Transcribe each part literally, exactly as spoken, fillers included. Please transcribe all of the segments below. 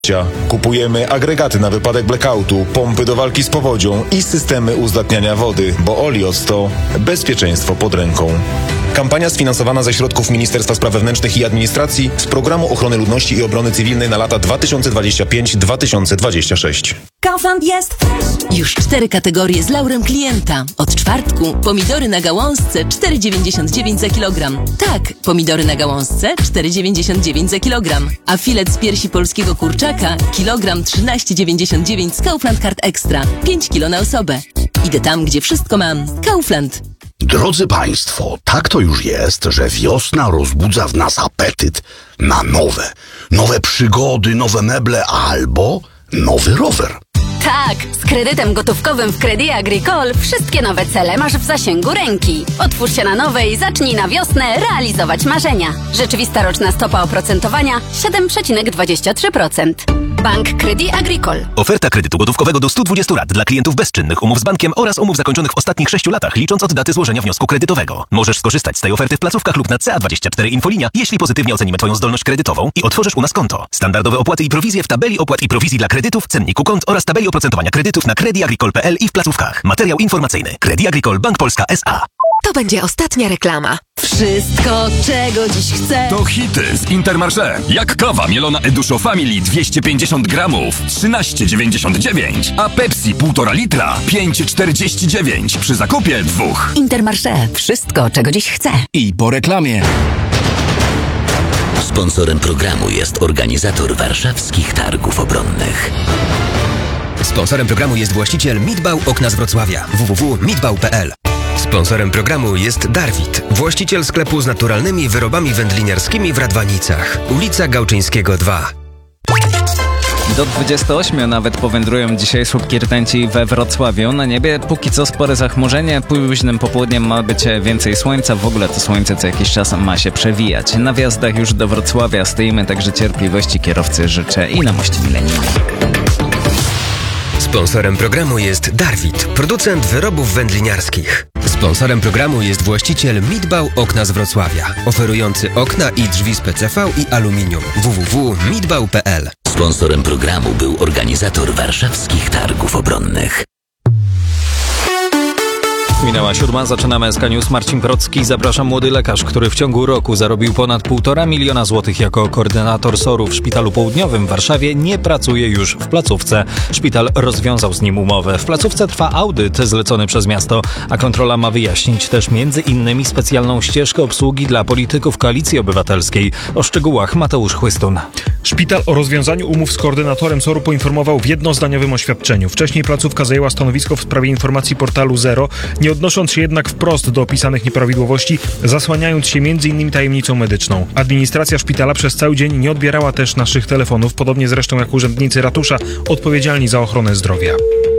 Kupujemy agregaty na wypadek blackoutu, pompy do walki z powodzią i systemy uzdatniania wody, bo Olios to bezpieczeństwo pod ręką. Kampania sfinansowana ze środków Ministerstwa Spraw Wewnętrznych i Administracji z Programu Ochrony Ludności i Obrony Cywilnej na lata dwa tysiące dwudziesty piąty do dwa tysiące dwudziestego szóstego. Kaufland jest już cztery kategorie z laurem klienta. Od czwartku pomidory na gałązce cztery dziewięćdziesiąt dziewięć za kilogram. Tak, pomidory na gałązce cztery dziewięćdziesiąt dziewięć za kilogram. A filet z piersi polskiego kurczaka kilogram trzynaście dziewięćdziesiąt dziewięć z Kaufland Card Extra. pięć kilo na osobę. Idę tam, gdzie wszystko mam. Kaufland. Drodzy Państwo, tak to już jest, że wiosna rozbudza w nas apetyt na nowe. Nowe przygody, nowe meble albo nowy rower. Tak, z kredytem gotówkowym w Crédit Agricole wszystkie nowe cele masz w zasięgu ręki. Otwórz się na nowe i zacznij na wiosnę realizować marzenia. Rzeczywista roczna stopa oprocentowania siedem przecinek dwadzieścia trzy procent. Bank Crédit Agricole. Oferta kredytu gotówkowego do stu dwudziestu lat dla klientów bezczynnych umów z bankiem oraz umów zakończonych w ostatnich sześciu latach, licząc od daty złożenia wniosku kredytowego. Możesz skorzystać z tej oferty w placówkach lub na C A dwadzieścia cztery Infolinia, jeśli pozytywnie ocenimy Twoją zdolność kredytową i otworzysz u nas konto. Standardowe opłaty i prowizje w tabeli opłat i prowizji dla kredytów, cenniku kont oraz tabeli oprocentowania kredytów na Crédit Agricole kropka p l i w placówkach. Materiał informacyjny. Crédit Agricole Bank Polska S A. To będzie ostatnia reklama. Wszystko, czego dziś chcę. To hity z Intermarché. Jak kawa mielona Eduszo Family dwieście pięćdziesiąt gramów, trzynaście dziewięćdziesiąt dziewięć, a Pepsi półtora litra, pięć czterdzieści dziewięć przy zakupie dwóch. Intermarché. Wszystko, czego dziś chcę. I po reklamie. Sponsorem programu jest organizator warszawskich targów obronnych. Sponsorem programu jest właściciel Midbau Okna z Wrocławia. w w w kropka midbau kropka p l. Sponsorem programu jest Darwit, właściciel sklepu z naturalnymi wyrobami wędliniarskimi w Radwanicach. Ulica Gałczyńskiego dwa. Do dwudziestu ośmiu nawet powędrują dzisiaj słupki rtęci we Wrocławiu. Na niebie póki co spore zachmurzenie, późnym popołudniem ma być więcej słońca. W ogóle to słońce co jakiś czas ma się przewijać. Na wjazdach już do Wrocławia stoimy, także cierpliwości kierowcy życzę i na moście milenijnym. Sponsorem programu jest Darwit, producent wyrobów wędliniarskich. Sponsorem programu jest właściciel Midbau Okna z Wrocławia, oferujący okna i drzwi z P C V i aluminium. w w w kropka midbau kropka p l. Sponsorem programu był organizator warszawskich targów obronnych. Minęła siódma, zaczynamy S K News. Marcin Procki. Zapraszam. Młody lekarz, który w ciągu roku zarobił ponad półtora miliona złotych jako koordynator S O R-u w Szpitalu Południowym w Warszawie, nie pracuje już w placówce. Szpital rozwiązał z nim umowę. W placówce trwa audyt zlecony przez miasto, a kontrola ma wyjaśnić też między innymi specjalną ścieżkę obsługi dla polityków Koalicji Obywatelskiej. O szczegółach Mateusz Chłystun. Szpital o rozwiązaniu umów z koordynatorem S O R-u poinformował w jednozdaniowym oświadczeniu. Wcześniej placówka zajęła stanowisko w sprawie informacji portalu Zero, nie odnosząc się jednak wprost do opisanych nieprawidłowości, zasłaniając się między innymi tajemnicą medyczną. Administracja szpitala przez cały dzień nie odbierała też naszych telefonów, podobnie zresztą jak urzędnicy ratusza odpowiedzialni za ochronę zdrowia.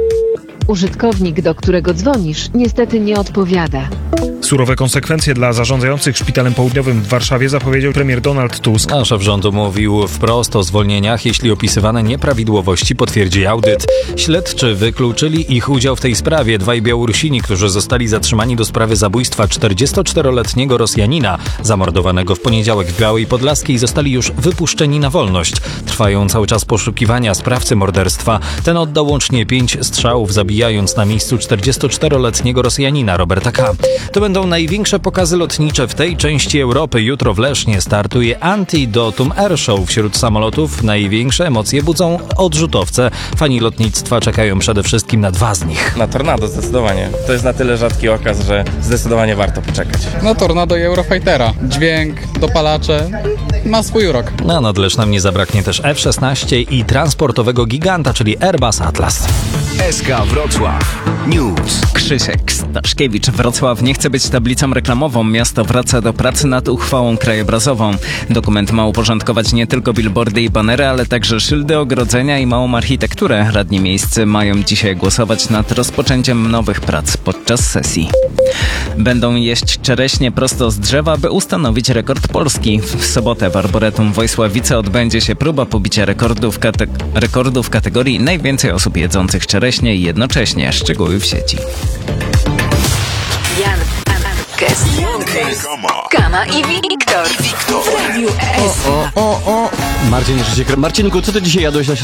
Użytkownik, do którego dzwonisz, niestety nie odpowiada. Surowe konsekwencje dla zarządzających Szpitalem Południowym w Warszawie zapowiedział premier Donald Tusk. A szef rządu mówił wprost o zwolnieniach, jeśli opisywane nieprawidłowości potwierdzi audyt. Śledczy wykluczyli ich udział w tej sprawie. Dwaj Białorusini, którzy zostali zatrzymani do sprawy zabójstwa czterdziestoczteroletniego Rosjanina, zamordowanego w poniedziałek w Białej Podlaskiej, zostali już wypuszczeni na wolność. Trwają cały czas poszukiwania sprawcy morderstwa. Ten oddał łącznie pięć strzałów, zabijając na miejscu czterdziestoczteroletniego Rosjanina Roberta K. To będą największe pokazy lotnicze w tej części Europy. Jutro w Lesznie startuje Antidotum Air Show. Wśród samolotów największe emocje budzą odrzutowce. Fani lotnictwa czekają przede wszystkim na dwa z nich. Na Tornado zdecydowanie. To jest na tyle rzadki okaz, że zdecydowanie warto poczekać. No Tornado i Eurofightera. Dźwięk, dopalacze, ma swój urok. Na nad Lesznem nie zabraknie też F szesnaście i transportowego giganta, czyli Airbus Atlas. S K Wrocław News. Krzysiek Staszkiewicz. Wrocław nie chce być tablicą reklamową. Miasto wraca do pracy nad uchwałą krajobrazową. Dokument ma uporządkować nie tylko billboardy i banery, ale także szyldy, ogrodzenia i małą architekturę. Radni miejscy mają dzisiaj głosować nad rozpoczęciem nowych prac podczas sesji. Będą jeść czereśnie prosto z drzewa, by ustanowić rekord Polski. W sobotę w Arboretum Wojsławice odbędzie się próba pobicia rekordu w, kate- rekordu w kategorii najwięcej osób jedzących czereśnie jednocześnie. Szczegóły w sieci. Jan Youngest. Kama i Wiktor. W Radiu S. Marcin, Marcinku, co ty dzisiaj jadłeś na